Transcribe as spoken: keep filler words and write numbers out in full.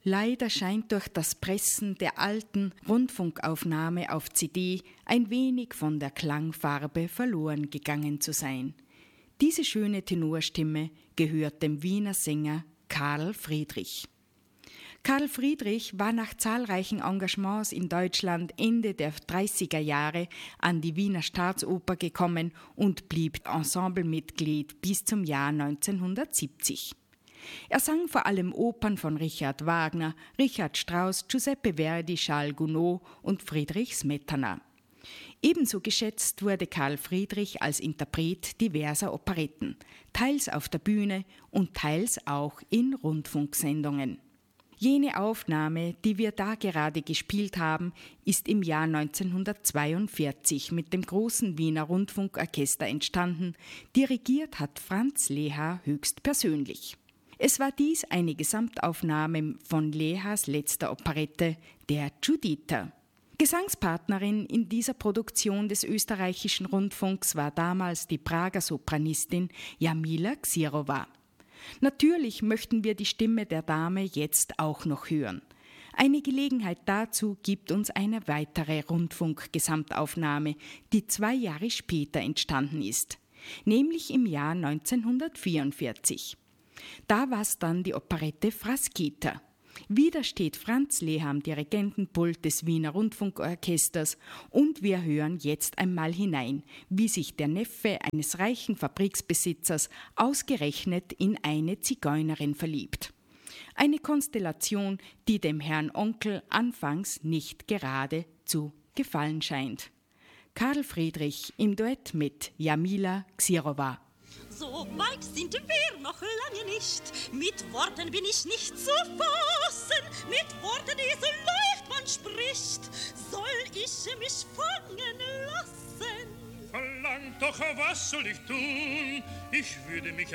Leider scheint durch das Pressen der alten Rundfunkaufnahme auf C D ein wenig von der Klangfarbe verloren gegangen zu sein. Diese schöne Tenorstimme gehört dem Wiener Sänger Karl Friedrich. Karl Friedrich war nach zahlreichen Engagements in Deutschland Ende der dreißiger Jahre an die Wiener Staatsoper gekommen und blieb Ensemblemitglied bis zum Jahr neunzehnhundertsiebzig. Er sang vor allem Opern von Richard Wagner, Richard Strauss, Giuseppe Verdi, Charles Gounod und Friedrich Smetana. Ebenso geschätzt wurde Karl Friedrich als Interpret diverser Operetten, teils auf der Bühne und teils auch in Rundfunksendungen. Jene Aufnahme, die wir da gerade gespielt haben, ist im Jahr neunzehnhundertzweiundvierzig mit dem großen Wiener Rundfunkorchester entstanden. Dirigiert hat Franz Leha höchstpersönlich. Es war dies eine Gesamtaufnahme von Lehas letzter Operette, der Giuditta. Gesangspartnerin in dieser Produktion des österreichischen Rundfunks war damals die Prager Sopranistin Jarmila Ksirova. Natürlich möchten wir die Stimme der Dame jetzt auch noch hören. Eine Gelegenheit dazu gibt uns eine weitere Rundfunk-Gesamtaufnahme, die zwei Jahre später entstanden ist, nämlich im Jahr neunzehnhundertvierundvierzig. Da war es dann die Operette Frasquita. Wieder steht Franz Leha am Dirigentenpult des Wiener Rundfunkorchesters und wir hören jetzt einmal hinein, wie sich der Neffe eines reichen Fabriksbesitzers ausgerechnet in eine Zigeunerin verliebt. Eine Konstellation, die dem Herrn Onkel anfangs nicht gerade zu gefallen scheint. Karl Friedrich im Duett mit Jarmila Ksirova. So weit sind wir noch lange nicht, mit Worten bin ich nicht zu fassen, mit Worten, die so leicht man spricht, soll ich mich fangen lassen. Verlangt doch, was soll ich tun? Ich würde mich